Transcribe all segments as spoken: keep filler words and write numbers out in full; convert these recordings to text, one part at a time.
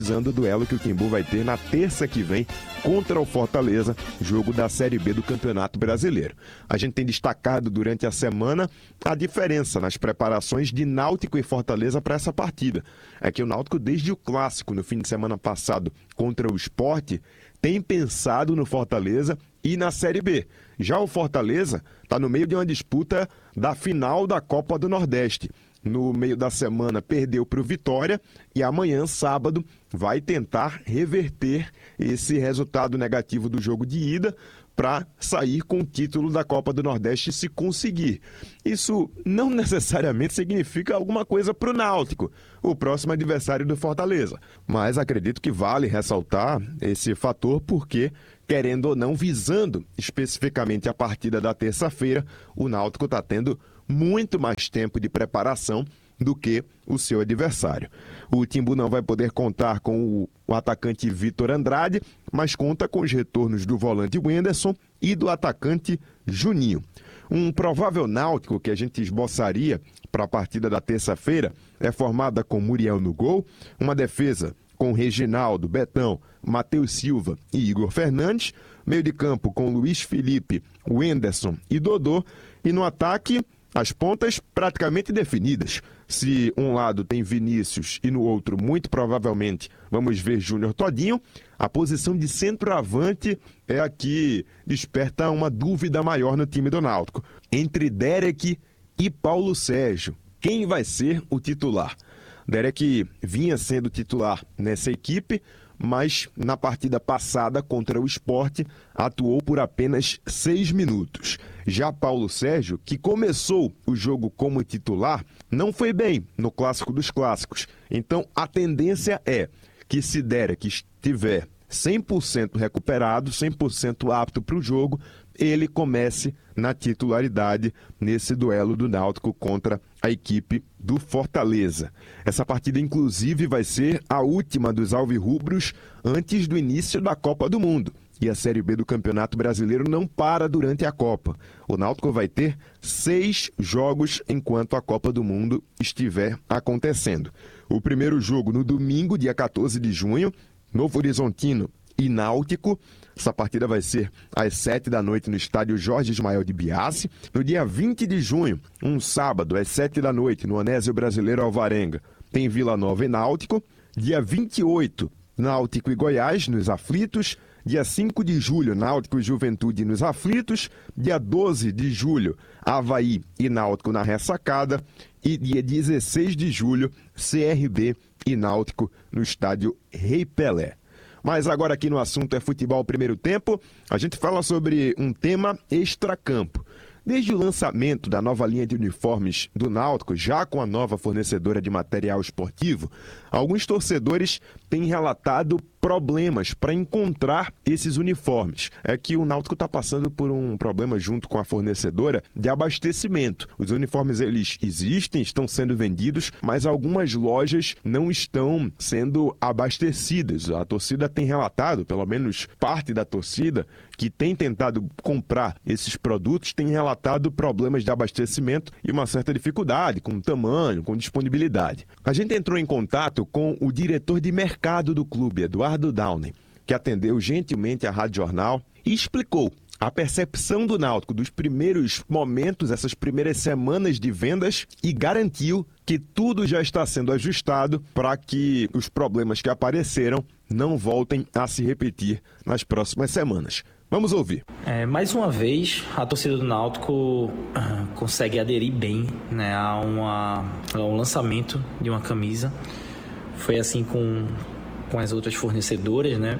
o duelo que o Timbu vai ter na terça que vem contra o Fortaleza, jogo da Série B do Campeonato Brasileiro. A gente tem destacado durante a semana a diferença nas preparações de Náutico e Fortaleza para essa partida. É que o Náutico, desde o clássico no fim de semana passado contra o Sport, tem pensado no Fortaleza e na Série B. Já o Fortaleza está no meio de uma disputa da final da Copa do Nordeste. No meio da semana perdeu para o Vitória e amanhã, sábado, vai tentar reverter esse resultado negativo do jogo de ida para sair com o título da Copa do Nordeste se conseguir. Isso não necessariamente significa alguma coisa para o Náutico, o próximo adversário do Fortaleza. Mas acredito que vale ressaltar esse fator porque, querendo ou não, visando especificamente a partida da terça-feira, o Náutico está tendo muito mais tempo de preparação do que o seu adversário. O Timbu não vai poder contar com o, o atacante Vitor Andrade, mas conta com os retornos do volante Wenderson e do atacante Juninho. Um provável Náutico que a gente esboçaria para a partida da terça-feira é formada com Muriel no gol, uma defesa com Reginaldo, Betão, Matheus Silva e Igor Fernandes, meio de campo com Luiz Felipe, Wenderson e Dodô, e no ataque as pontas praticamente definidas. Se um lado tem Vinícius e no outro, muito provavelmente, vamos ver Júnior Todinho, a posição de centroavante é a que desperta uma dúvida maior no time do Náutico. Entre Derek e Paulo Sérgio, quem vai ser o titular? Derek vinha sendo titular nessa equipe, mas na partida passada contra o Sport atuou por apenas seis minutos. Já Paulo Sérgio, que começou o jogo como titular, não foi bem no Clássico dos Clássicos. Então a tendência é que se Derek estiver cem por cento recuperado, cem por cento apto para o jogo, ele comece na titularidade nesse duelo do Náutico contra a equipe do Fortaleza. Essa partida, inclusive, vai ser a última dos alvirrubros antes do início da Copa do Mundo. E a Série B do Campeonato Brasileiro não para durante a Copa. O Náutico vai ter seis jogos enquanto a Copa do Mundo estiver acontecendo. O primeiro jogo no domingo, dia quatorze de junho, Novo Horizontino e Náutico. Essa partida vai ser às sete da noite no estádio Jorge Ismael de Biassi. No dia vinte de junho, um sábado, às sete da noite, no Onésio Brasileiro Alvarenga, tem Vila Nova e Náutico. Dia vinte e oito, Náutico e Goiás, nos Aflitos. Dia cinco de julho, Náutico e Juventude nos Aflitos. Dia doze de julho, Avaí e Náutico na Ressacada. E dia dezesseis de julho, C R B e Náutico no estádio Rei Pelé. Mas agora aqui no assunto é futebol primeiro tempo, a gente fala sobre um tema extracampo. Desde o lançamento da nova linha de uniformes do Náutico, já com a nova fornecedora de material esportivo, alguns torcedores têm relatado problemas para encontrar esses uniformes. É que o Náutico está passando por um problema junto com a fornecedora de abastecimento. Os uniformes, eles existem, estão sendo vendidos, mas algumas lojas não estão sendo abastecidas. A torcida tem relatado, pelo menos parte da torcida, que tem tentado comprar esses produtos, tem relatado problemas de abastecimento e uma certa dificuldade com tamanho, com disponibilidade. A gente entrou em contato com o diretor de mercado do clube, Eduardo Downing, que atendeu gentilmente a Rádio Jornal e explicou a percepção do Náutico dos primeiros momentos, essas primeiras semanas de vendas, e garantiu que tudo já está sendo ajustado para que os problemas que apareceram não voltem a se repetir nas próximas semanas. Vamos ouvir. É, mais uma vez, a torcida do Náutico uh, consegue aderir bem, né, a, uma, a um lançamento de uma camisa. Foi assim com, com as outras fornecedoras, né?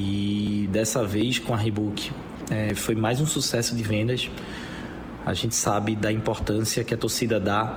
E dessa vez com a Reebok é, foi mais um sucesso de vendas. A gente sabe da importância que a torcida dá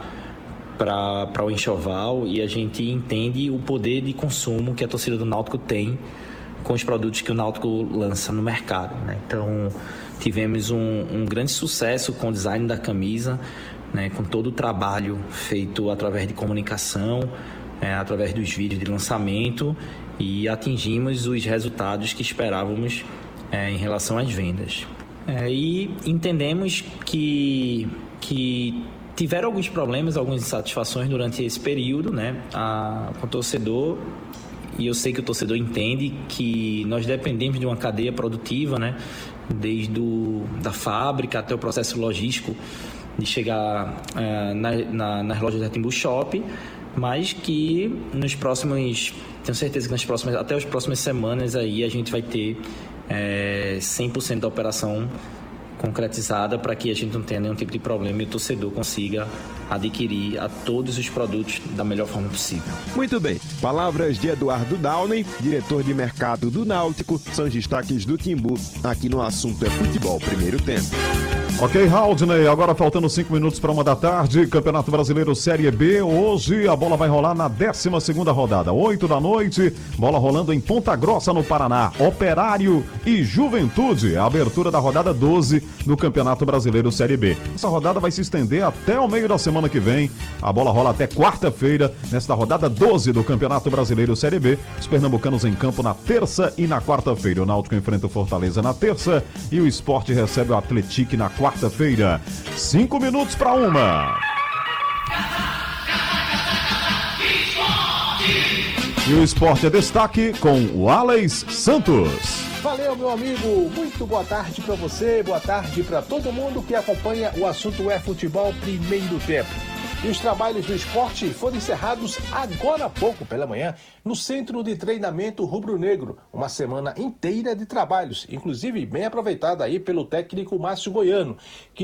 para o enxoval e a gente entende o poder de consumo que a torcida do Náutico tem com os produtos que o Náutico lança no mercado, né? Então, tivemos um, um grande sucesso com o design da camisa, né? Com todo o trabalho feito através de comunicação, é, através dos vídeos de lançamento, e atingimos os resultados que esperávamos é, em relação às vendas. É, e entendemos que, que tiveram alguns problemas, algumas insatisfações durante esse período, né? A, com o torcedor. e eu sei que o torcedor entende que nós dependemos de uma cadeia produtiva, né? Desde o, da fábrica até o processo logístico de chegar uh, na, na, nas lojas da Timbu Shop, mas que nos próximos, tenho certeza que nas próximas, até as próximas semanas aí a gente vai ter é, cem por cento da operação concretizada para que a gente não tenha nenhum tipo de problema e o torcedor consiga adquirir a todos os produtos da melhor forma possível. Muito bem. Palavras de Eduardo Downey, diretor de mercado do Náutico, são os destaques do Timbu aqui no Assunto é Futebol, primeiro tempo. Ok, Haldney, agora faltando cinco minutos para uma da tarde, Campeonato Brasileiro Série B, hoje a bola vai rolar na décima segunda rodada, oito da noite, bola rolando em Ponta Grossa, no Paraná, Operário e Juventude, a abertura da rodada doze do Campeonato Brasileiro Série B. Essa rodada vai se estender até o meio da semana que vem, a bola rola até quarta-feira, nesta rodada doze do Campeonato Brasileiro Série B, os pernambucanos em campo na terça e na quarta-feira, o Náutico enfrenta o Fortaleza na terça e o Sport recebe o Atlético na quarta. Quarta-feira, cinco minutos para uma. E o esporte é destaque com o Alex Santos. Valeu, meu amigo. Muito boa tarde para você, boa tarde para todo mundo que acompanha o Assunto é Futebol primeiro tempo. E os trabalhos do esporte foram encerrados agora há pouco pela manhã no Centro de Treinamento Rubro-Negro. Uma semana inteira de trabalhos, inclusive bem aproveitada aí pelo técnico Márcio Goiano,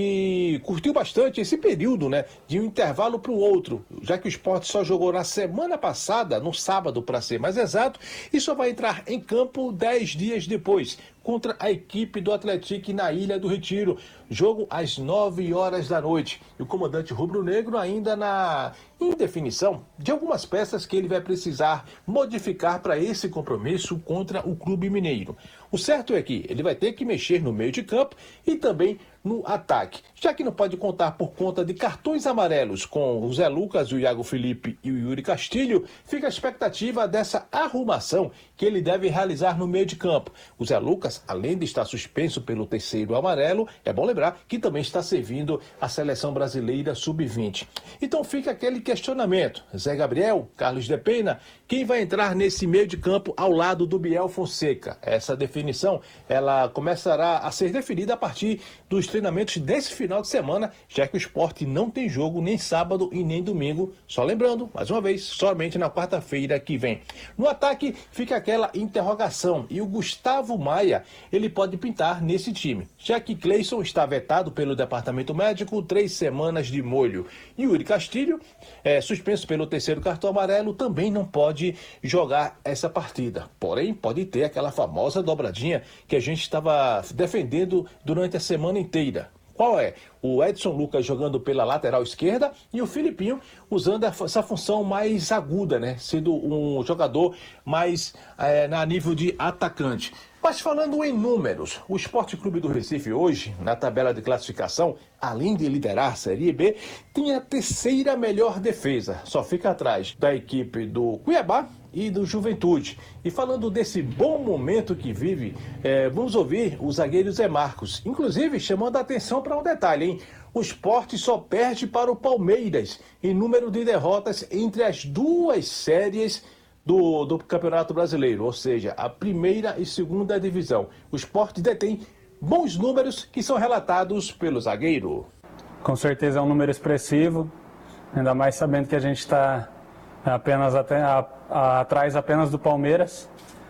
que curtiu bastante esse período, né, de um intervalo para o outro, já que o esporte só jogou na semana passada, no sábado para ser mais exato, e só vai entrar em campo dez dias depois, contra a equipe do Atlético na Ilha do Retiro. Jogo às nove horas da noite. E o comandante rubro-negro ainda na indefinição de algumas peças que ele vai precisar modificar para esse compromisso contra o Clube Mineiro. O certo é que ele vai ter que mexer no meio de campo e também no ataque. Já que não pode contar por conta de cartões amarelos com o Zé Lucas, o Iago Felipe e o Yuri Castilho, fica a expectativa dessa arrumação que ele deve realizar no meio de campo. O Zé Lucas, além de estar suspenso pelo terceiro amarelo, é bom lembrar que também está servindo a seleção brasileira sub vinte. Então fica aquele questionamento. Zé Gabriel, Carlos de Pena, quem vai entrar nesse meio de campo ao lado do Biel Fonseca? Essa definição, ela começará a ser definida a partir dos treinamentos desse final de semana, já que o esporte não tem jogo nem sábado e nem domingo, só lembrando, mais uma vez, somente na quarta-feira que vem. No ataque fica aquela interrogação, e o Gustavo Maia, ele pode pintar nesse time, já que Cleison está vetado pelo departamento médico, três semanas de molho. E Yuri Castilho, é, suspenso pelo terceiro cartão amarelo, também não pode jogar essa partida. Porém, pode ter aquela famosa dobradinha que a gente estava defendendo durante a semana inteira. Qual é? O Edson Lucas jogando pela lateral esquerda e o Filipinho usando essa função mais aguda, né? Sendo um jogador mais é, na nível de atacante. Mas falando em números, o Sport Clube do Recife hoje, na tabela de classificação, além de liderar a Série B, tem a terceira melhor defesa. Só fica atrás da equipe do Cuiabá e do Juventude. E falando desse bom momento que vive, é, vamos ouvir o zagueiro Zé Marcos, inclusive chamando a atenção para um detalhe, hein? O Sport só perde para o Palmeiras em número de derrotas entre as duas séries do, do Campeonato Brasileiro, ou seja, a primeira e segunda divisão. O Sport detém bons números que são relatados pelo zagueiro. Com certeza é um número expressivo, ainda mais sabendo que a gente está apenas até a, a, atrás apenas do Palmeiras,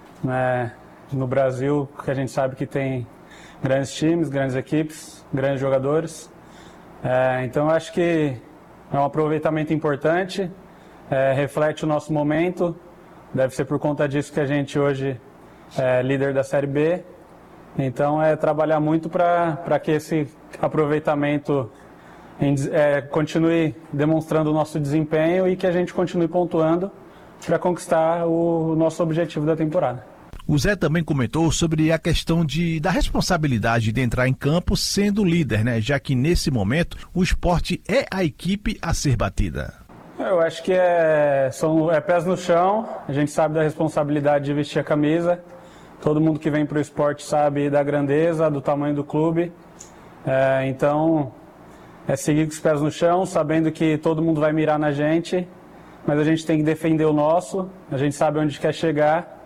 né? No Brasil, que a gente sabe que tem grandes times, grandes equipes, grandes jogadores. É, então eu acho que é um aproveitamento importante, é, reflete o nosso momento, deve ser por conta disso que a gente hoje é líder da Série B. Então é trabalhar muito para que esse aproveitamento é, continue demonstrando o nosso desempenho e que a gente continue pontuando para conquistar o nosso objetivo da temporada. O Zé também comentou sobre a questão de, da responsabilidade de entrar em campo sendo líder, né? Já que nesse momento o Sport é a equipe a ser batida. Eu acho que é, são, é pés no chão, a gente sabe da responsabilidade de vestir a camisa, todo mundo que vem para o esporte sabe da grandeza, do tamanho do clube, é, então é seguir com os pés no chão, sabendo que todo mundo vai mirar na gente mas a gente tem que defender o nosso, a gente sabe onde quer chegar